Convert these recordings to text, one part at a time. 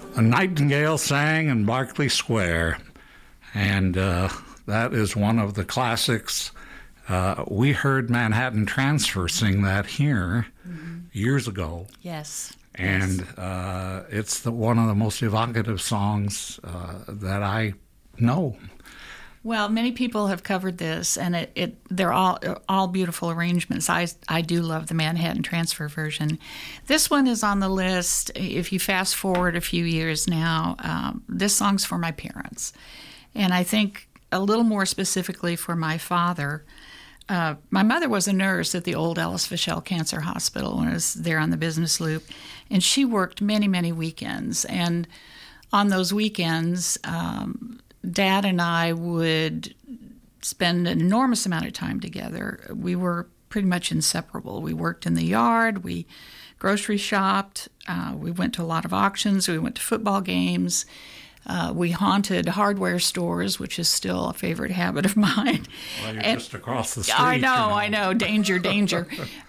A Nightingale Sang in Berkeley Square, and that is one of the classics. We heard Manhattan Transfer sing that here years ago. Yes. And it's one of the most evocative songs that I know. Well, many people have covered this, and they're all beautiful arrangements. I do love the Manhattan Transfer version. This one is on the list. If you fast forward a few years now, this song's for my parents, and I think a little more specifically for my father. My mother was a nurse at the old Ellis Fischel Cancer Hospital when I was there on the business loop, and she worked many, many weekends. And on those weekends, Dad and I would spend an enormous amount of time together. We were pretty much inseparable. We worked in the yard, we grocery shopped, we went to a lot of auctions, we went to football games, we haunted hardware stores, which is still a favorite habit of mine. Well, you're just across the street. I know. Danger.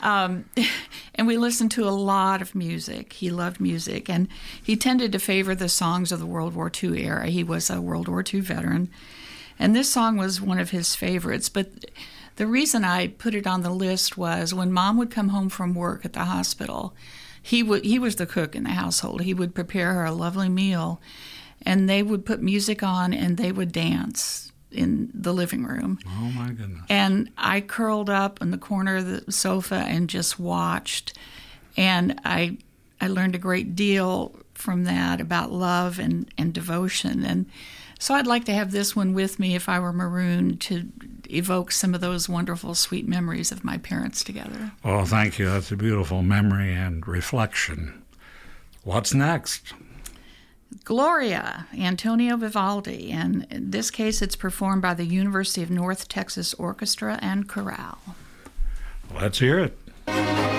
And we listened to a lot of music. He loved music, and he tended to favor the songs of the World War II era. He was a World War II veteran, and this song was one of his favorites. But the reason I put it on the list was when Mom would come home from work at the hospital, he was the cook in the household. He would prepare her a lovely meal, and they would put music on, and they would dance in the living room. Oh, my goodness. And I curled up in the corner of the sofa and just watched. And I learned a great deal from that about love and devotion. And so I'd like to have this one with me if I were marooned to evoke some of those wonderful, sweet memories of my parents together. Oh, thank you. That's a beautiful memory and reflection. What's next? Gloria, Antonio Vivaldi, and in this case it's performed by the University of North Texas Orchestra and Chorale. Let's hear it.